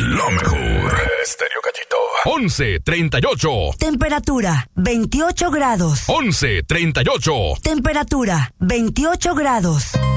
La mejor. Estéreo Gallito. 11:38. Temperatura 28 grados. 11:38. Temperatura 28 grados.